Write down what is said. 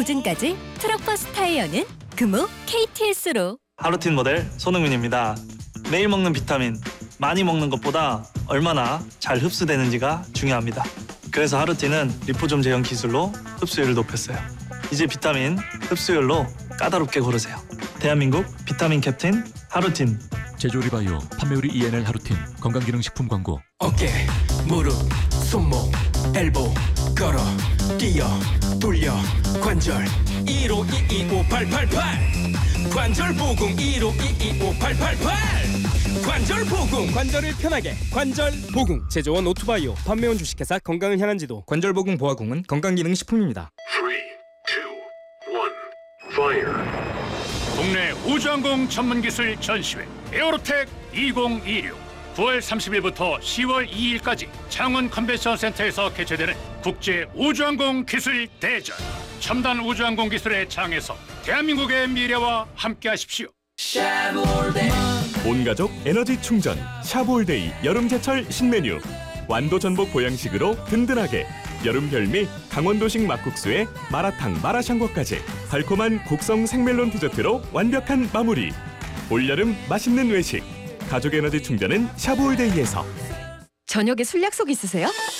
보증까지 트럭버스 타이어는 금호 KTS로. 하루틴 모델 손흥민입니다. 매일 먹는 비타민, 많이 먹는 것보다 얼마나 잘 흡수되는지가 중요합니다. 그래서 하루틴은 리포좀 제형 기술로 흡수율을 높였어요. 이제 비타민 흡수율로 까다롭게 고르세요. 대한민국 비타민 캡틴 하루틴. 제조리바이오 판매율이 ENL 하루틴 건강기능식품 광고. 어깨, 무릎, 손목, 엘보, 걸어, 뛰어, 돌려, 관절 15225888 관절보공 15225888 관절보공. 관절을 편하게 관절보공. 제조원 오투바이오, 판매원 주식회사 건강을 향한 지도. 관절보공 보아공은 건강기능식품입니다. 3, 2, 1, fire. 국내 우주항공 전문기술 전시회 에어로텍 2026 9월 30일부터 10월 2일까지 창원 컨벤션 센터에서 개최되는 국제 우주항공 기술 대전. 첨단 우주항공 기술의 장에서 대한민국의 미래와 함께하십시오. 온가족 에너지 충전 샤볼데이 여름제철 신메뉴. 완도 전복 보양식으로 든든하게. 여름 별미 강원도식 막국수에 마라탕 마라샹궈까지 달콤한 곡성 생멜론 디저트로 완벽한 마무리. 올여름 맛있는 외식 가족 에너지 충전은 샤볼데이에서. 저녁에 술 약속 있으세요?